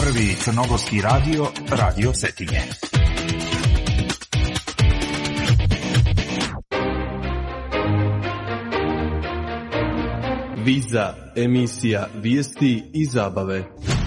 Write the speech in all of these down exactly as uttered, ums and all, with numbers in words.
Prvi crnogorski radio, Radio Cetinje. Viza, emisija vijesti i zabave.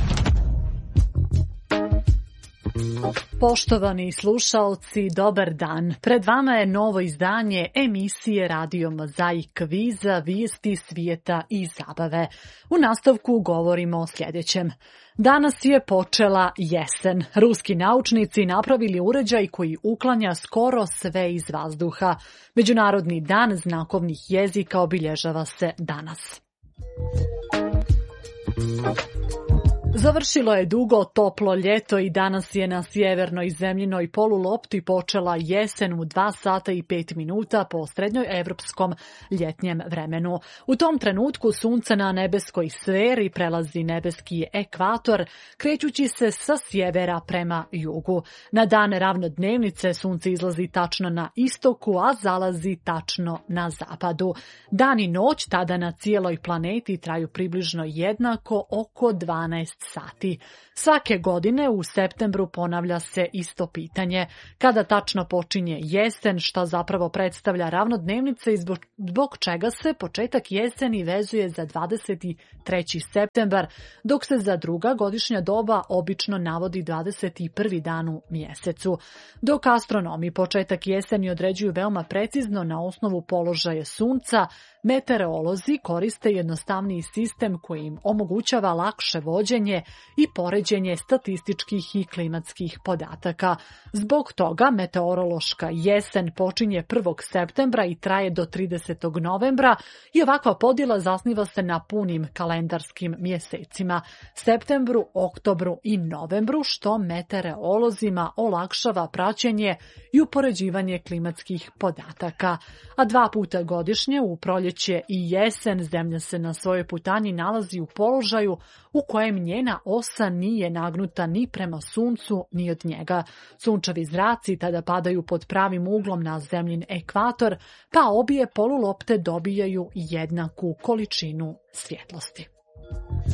Poštovani slušaoci, dobar dan. Pred vama je novo izdanje emisije Radio Mozaik Viza, vijesti svijeta i zabave. U nastavku govorimo o sljedećem. Danas je počela jesen. Ruski naučnici napravili uređaj koji uklanja skoro sve iz vazduha. Međunarodni dan znakovnih jezika obilježava se danas. Završilo je dugo toplo ljeto i danas je na sjevernoj zemljinoj polulopti počela jesen u dva sata i pet minuta po srednjoj evropskom ljetnjem vremenu. U tom trenutku sunce na nebeskoj sferi prelazi nebeski ekvator, krećući se sa sjevera prema jugu. Na dan ravnodnevnice sunce izlazi tačno na istoku, a zalazi tačno na zapadu. Dan i noć tada na cijeloj planeti traju približno jednako, oko dvanaest sati. Svake godine u septembru ponavlja se isto pitanje. Kada tačno počinje jesen, što zapravo predstavlja ravnodnevnice i zbog, zbog čega se početak jeseni vezuje za dvadeset treći septembar, dok se za druga godišnja doba obično navodi dvadeset prvi dan u mjesecu. Dok astronomi početak jeseni određuju veoma precizno na osnovu položaja sunca, meteorolozi koriste jednostavniji sistem koji im omogućava lakše vođenje i poređenje statističkih i klimatskih podataka. Zbog toga meteorološka jesen počinje prvog septembra i traje do tridesetog novembra i ovakva podjela zasniva se na punim kalendarskim mjesecima, septembru, oktobru i novembru, što meteorolozima olakšava praćenje i upoređivanje klimatskih podataka. A dva puta godišnje, u proljeće i jesen, Zemlja se na svojoj putanji nalazi u položaju u kojem njena osa nije nagnuta ni prema suncu ni od njega. Sunčevi zraci tada padaju pod pravim uglom na Zemljin ekvator, pa obje polulopte dobijaju jednaku količinu svjetlosti.